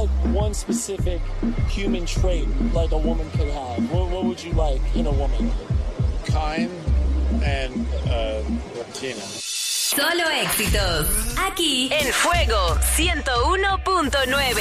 like one specific human trait like a woman could have? What would you like in a woman? Kind and Latina. Solo éxitos. Aquí en Fuego 101.9.